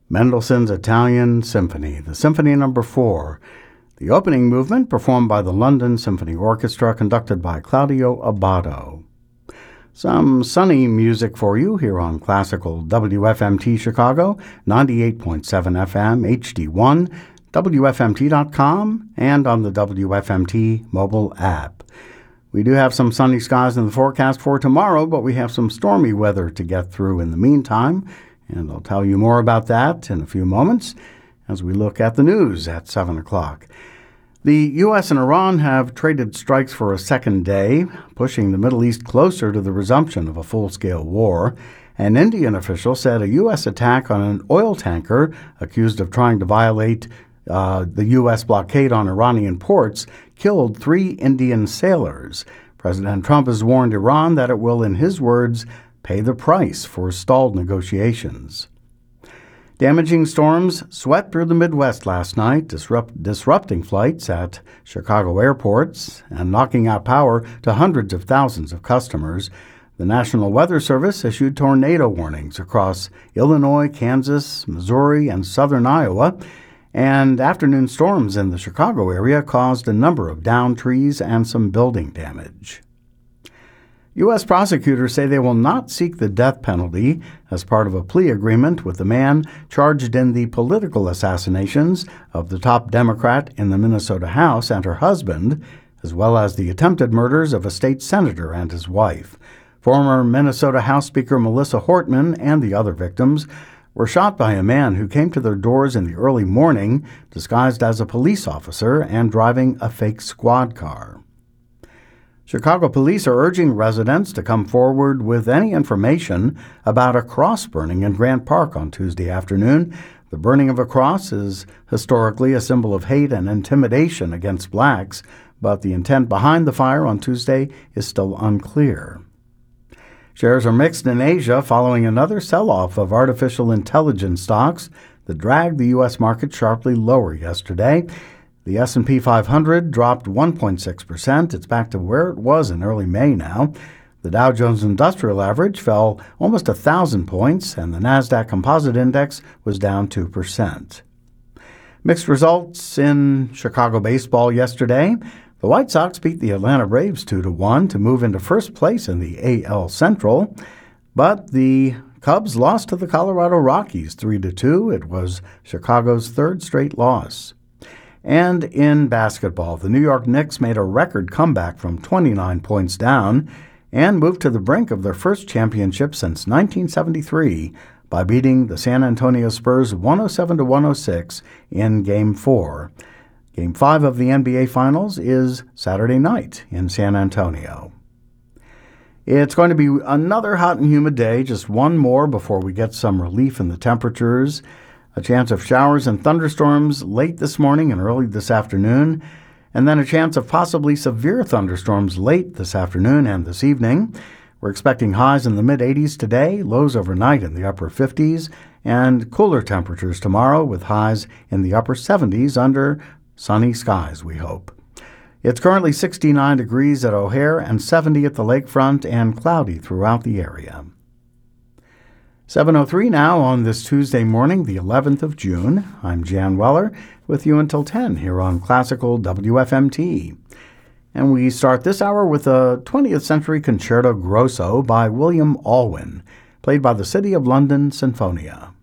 Mendelssohn's Italian Symphony, the Symphony No. 4. The opening movement performed by the London Symphony Orchestra, conducted by Claudio Abbado. Some sunny music for you here on Classical WFMT Chicago, 98.7 FM, HD1, WFMT.com, and on the WFMT mobile app. We do have some sunny skies in the forecast for tomorrow, but we have some stormy weather to get through in the meantime, and I'll tell you more about that in a few moments as we look at the news at 7 o'clock. The U.S. and Iran have traded strikes for a second day, pushing the Middle East closer to the resumption of a full-scale war. An Indian official said a U.S. attack on an oil tanker accused of trying to violate the U.S. blockade on Iranian ports killed 3 Indian sailors. President Trump has warned Iran that it will, in his words, pay the price for stalled negotiations. Damaging storms swept through the Midwest last night, disrupting flights at Chicago airports and knocking out power to hundreds of thousands of customers. The National Weather Service issued tornado warnings across Illinois, Kansas, Missouri, and southern Iowa, and afternoon storms in the Chicago area caused a number of downed trees and some building damage. U.S. prosecutors say they will not seek the death penalty as part of a plea agreement with the man charged in the political assassinations of the top Democrat in the Minnesota House and her husband, as well as the attempted murders of a state senator and his wife. Former Minnesota House Speaker Melissa Hortman and the other victims were shot by a man who came to their doors in the early morning disguised as a police officer and driving a fake squad car. Chicago police are urging residents to come forward with any information about a cross burning in Grant Park on Tuesday afternoon. The burning of a cross is historically a symbol of hate and intimidation against blacks, but the intent behind the fire on Tuesday is still unclear. Shares are mixed in Asia following another sell-off of artificial intelligence stocks that dragged the U.S. market sharply lower yesterday. The S&P 500 dropped 1.6%. It's back to where it was in early May now. The Dow Jones Industrial Average fell almost 1,000 points, and the NASDAQ Composite Index was down 2%. Mixed results in Chicago baseball yesterday. The White Sox beat the Atlanta Braves 2-1 to move into first place in the AL Central, but the Cubs lost to the Colorado Rockies 3-2. It was Chicago's third straight loss. And in basketball, the New York Knicks made a record comeback from 29 points down and moved to the brink of their first championship since 1973 by beating the San Antonio Spurs 107-106 in Game 4. Game 5 of the NBA Finals is Saturday night in San Antonio. It's going to be another hot and humid day, just one more before we get some relief in the temperatures. A chance of showers and thunderstorms late this morning and early this afternoon, and then a chance of possibly severe thunderstorms late this afternoon and this evening. We're expecting highs in the mid-80s today, lows overnight in the upper 50s, and cooler temperatures tomorrow with highs in the upper 70s under sunny skies, we hope. It's currently 69 degrees at O'Hare and 70 at the lakefront and cloudy throughout the area. 7:03 now on this Tuesday morning, the 11th of June. I'm Jan Weller with you until 10 here on Classical WFMT. And we start this hour with a 20th century concerto grosso by William Alwyn, played by the City of London Sinfonia.